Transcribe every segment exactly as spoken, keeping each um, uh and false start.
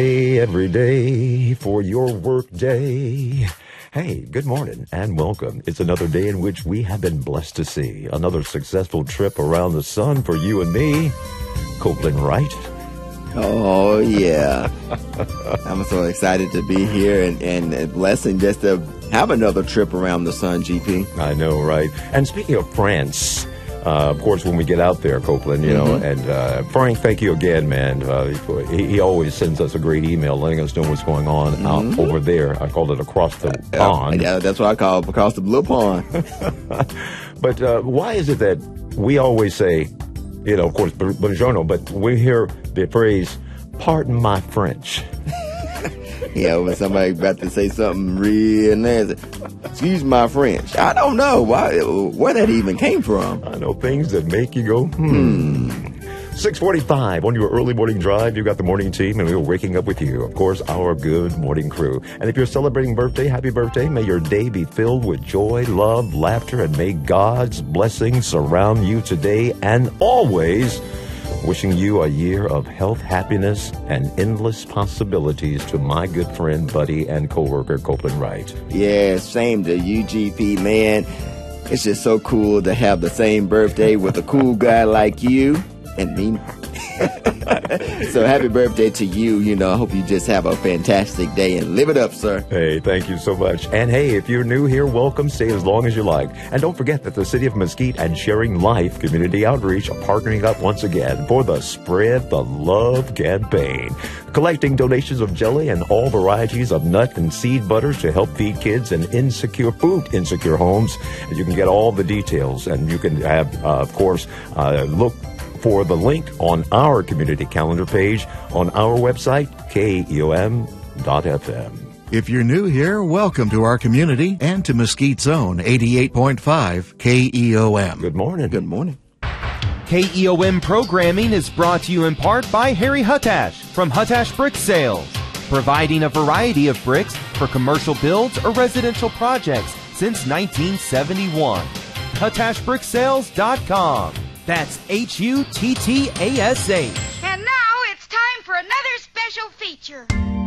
Every day for your work day. Hey, good morning and welcome. It's another day in which we have been blessed to see another successful trip around the sun for you and me. Copeland Wright. Oh, yeah. I'm so excited to be here and, and a blessing just to have another trip around the sun, G P. I know, right? And speaking of France, Uh, of course, when we get out there, Copeland, you know, Mm-hmm. and uh, Frank, thank you again, man. Uh, he, he always sends us a great email letting us know what's going on Mm-hmm. out over there. I called it across the Uh, pond. Yeah, that's what I call it, across the blue pond. But uh, why is it that we always say, you know, of course, bu- buongiorno, but we hear the phrase, pardon my French. Yeah, when somebody about to say something real nasty. Excuse my French. I don't know why, where that even came from. I know things that make you go, hmm. six forty-five on your early morning drive. You got the morning team, and we're waking up with you. Of course, our good morning crew. And if you're celebrating birthday, happy birthday. May your day be filled with joy, love, laughter, and may God's blessings surround you today and always. Wishing you a year of health, happiness, and endless possibilities to my good friend, buddy, and coworker, Copeland Wright. Yeah, same to you, G P, man. It's just so cool to have the same birthday with a cool guy like you and me. So happy birthday to you. You know, I hope you just have a fantastic day and live it up, sir. Hey, thank you so much. And hey, if you're new here, welcome. Stay as long as you like. And don't forget that the City of Mesquite and Sharing Life Community Outreach are partnering up once again for the Spread the Love campaign, collecting donations of jelly and all varieties of nut and seed butters to help feed kids in insecure, food insecure homes. And you can get all the details, and you can have, uh, of course, uh, look for the link on our community calendar page on our website, K E O M dot F M. If you're new here, welcome to our community and to Mesquite Zone eighty-eight point five K E O M. Good morning. Good morning. K E O M programming is brought to you in part by Harry Hutash from Hutash Brick Sales, providing a variety of bricks for commercial builds or residential projects since nineteen seventy-one. Hutash Brick Sales dot com. That's H U T T A S H. And now it's time for another special feature.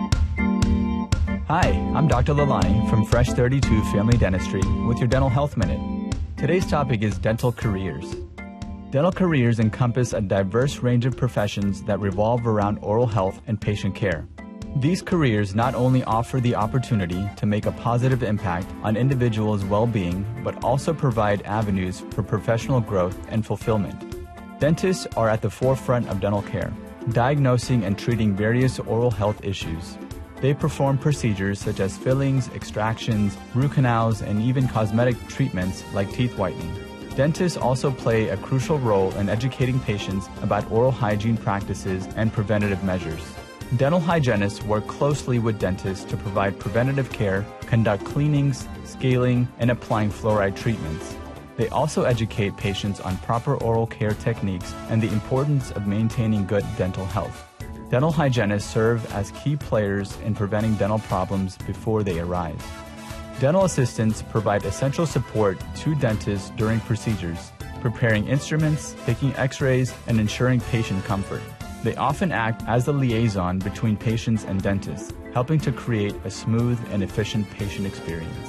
Hi, I'm Doctor Lalani from Fresh thirty-two Family Dentistry with your Dental Health Minute. Today's topic is dental careers. Dental careers encompass a diverse range of professions that revolve around oral health and patient care. These careers not only offer the opportunity to make a positive impact on individuals' well-being, but also provide avenues for professional growth and fulfillment. Dentists are at the forefront of dental care, diagnosing and treating various oral health issues. They perform procedures such as fillings, extractions, root canals, and even cosmetic treatments like teeth whitening. Dentists also play a crucial role in educating patients about oral hygiene practices and preventative measures. Dental hygienists work closely with dentists to provide preventative care, conduct cleanings, scaling, and applying fluoride treatments. They also educate patients on proper oral care techniques and the importance of maintaining good dental health. Dental hygienists serve as key players in preventing dental problems before they arise. Dental assistants provide essential support to dentists during procedures, preparing instruments, taking x-rays, and ensuring patient comfort. They often act as the liaison between patients and dentists, helping to create a smooth and efficient patient experience.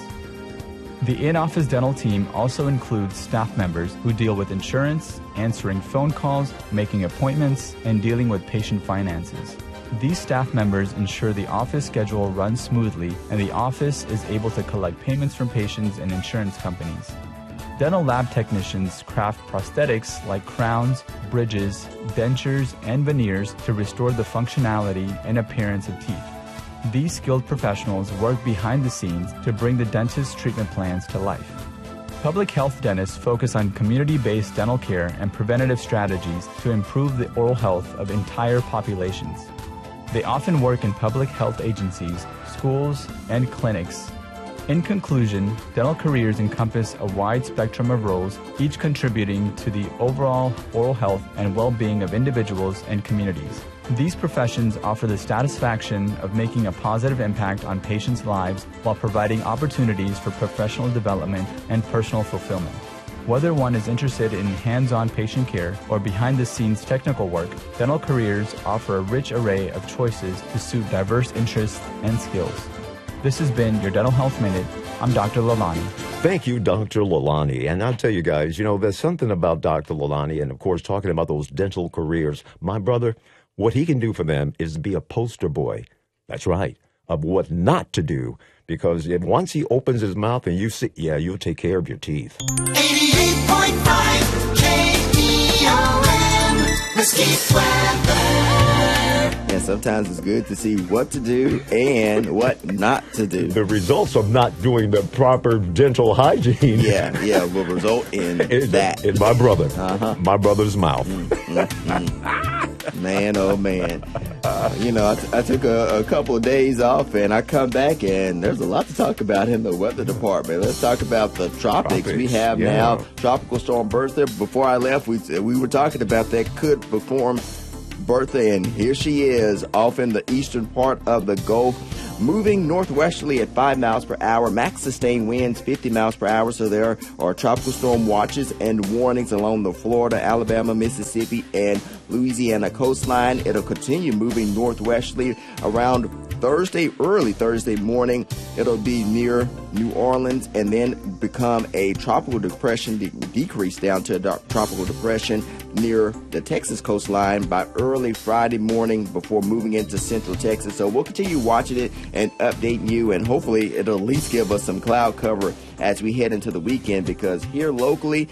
The in-office dental team also includes staff members who deal with insurance, answering phone calls, making appointments, and dealing with patient finances. These staff members ensure the office schedule runs smoothly and the office is able to collect payments from patients and insurance companies. Dental lab technicians craft prosthetics like crowns, bridges, dentures, and veneers to restore the functionality and appearance of teeth. These skilled professionals work behind the scenes to bring the dentist's treatment plans to life. Public health dentists focus on community-based dental care and preventative strategies to improve the oral health of entire populations. They often work in public health agencies, schools, and clinics. In conclusion, dental careers encompass a wide spectrum of roles, each contributing to the overall oral health and well-being of individuals and communities. These professions offer the satisfaction of making a positive impact on patients' lives while providing opportunities for professional development and personal fulfillment. Whether one is interested in hands-on patient care or behind-the-scenes technical work, Dental Careers offer a rich array of choices to suit diverse interests and skills. This has been your Dental Health Minute. I'm Doctor Lalani. Thank you, Doctor Lalani. And I'll tell you guys, you know, there's something about Doctor Lalani and, of course, talking about those dental careers. My brother, what he can do for them is be a poster boy. That's right, of what not to do. Because if once he opens his mouth and you see, yeah, you'll take care of your teeth. eighty-eight point five K E O M, Mesquite Weather. And sometimes it's good to see what to do and what not to do. The results of not doing the proper dental hygiene. Yeah, yeah, will result in in, that. In my brother. Uh-huh. My brother's mouth. Mm-hmm. Man, oh man. Uh, you know, I, t- I took a, a couple of days off and I come back and there's a lot to talk about in the weather department. Let's talk about the tropics, Tropics, we have yeah. now. Tropical Storm Bertha. Before I left, we we were talking about that could perform Bertha, and here she is off in the eastern part of the Gulf, moving northwesterly at five miles per hour. Max sustained winds fifty miles per hour, so there are tropical storm watches and warnings along the Florida, Alabama, Mississippi, and Louisiana coastline. It'll continue moving northwesterly around Thursday, early Thursday morning. It'll be near New Orleans and then become a tropical depression, de- decrease down to a dark tropical depression near the Texas coastline by early Friday morning before moving into central Texas. So we'll continue watching it and updating you, and hopefully it'll at least give us some cloud cover as we head into the weekend, because here locally,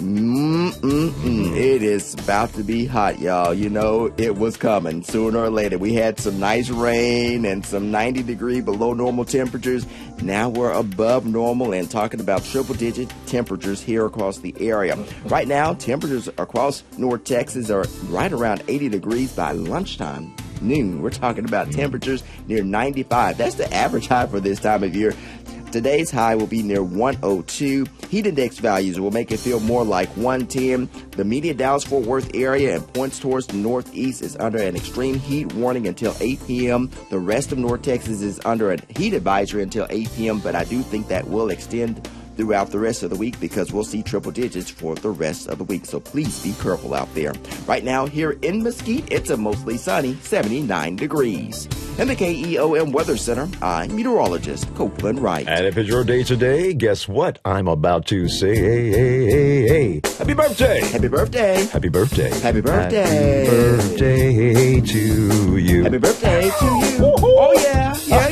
Mm-mm-mm. It is about to be hot, y'all. You know, it was coming sooner or later. We had some nice rain and some ninety degree below normal temperatures. Now we're above normal and talking about triple digit temperatures here across the area. Right now, temperatures across North Texas are right around eighty degrees by lunchtime. Noon, we're talking about temperatures near ninety-five. That's the average high for this time of year. Today's high will be near one oh two. Heat index values will make it feel more like one ten. The immediate Dallas-Fort Worth area and points towards the northeast is under an extreme heat warning until eight p.m. The rest of North Texas is under a heat advisory until eight p.m., but I do think that will extend throughout the rest of the week because we'll see triple digits for the rest of the week. So please be careful out there. Right now here in Mesquite, it's a mostly sunny seventy-nine degrees. In the K E O M Weather Center, I'm meteorologist Copeland Wright. And if it's your day today, guess what I'm about to say? Hey, hey, hey, hey. Happy birthday! Happy birthday! Happy birthday! Happy birthday! Happy birthday to you! Happy birthday to you! Oh yeah, yeah,